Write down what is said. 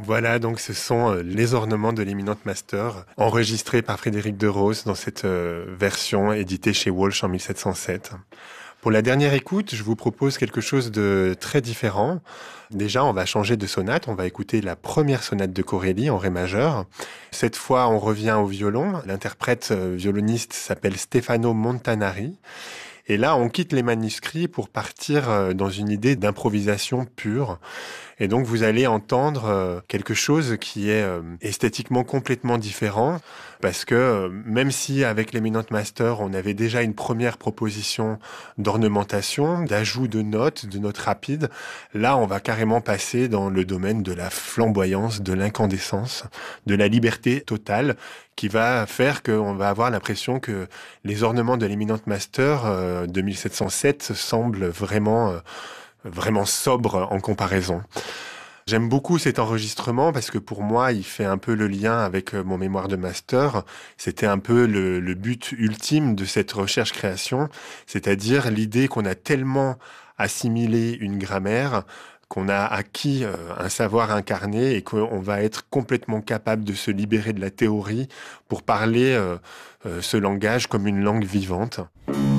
Voilà, donc ce sont les ornements de l'Eminent Master, enregistrés par Frédéric de Rose dans cette version éditée chez Walsh en 1707. Pour la dernière écoute, je vous propose quelque chose de très différent. Déjà, on va changer de sonate. On va écouter la première sonate de Corelli en ré majeur. Cette fois, on revient au violon. L'interprète violoniste s'appelle Stefano Montanari. Et là, on quitte les manuscrits pour partir dans une idée d'improvisation pure. Et donc, vous allez entendre quelque chose qui est esthétiquement complètement différent, parce que même si avec l'Eminent Master, on avait déjà une première proposition d'ornementation, d'ajout de notes rapides, là, on va carrément passer dans le domaine de la flamboyance, de l'incandescence, de la liberté totale, qui va faire qu'on va avoir l'impression que les ornements de l'Eminent Master de 1707 semblent vraiment sobres en comparaison. J'aime beaucoup cet enregistrement parce que pour moi, il fait un peu le lien avec mon mémoire de master. C'était un peu le but ultime de cette recherche-création, c'est-à-dire l'idée qu'on a tellement assimilé une grammaire, qu'on a acquis un savoir incarné et qu'on va être complètement capable de se libérer de la théorie pour parler ce langage comme une langue vivante.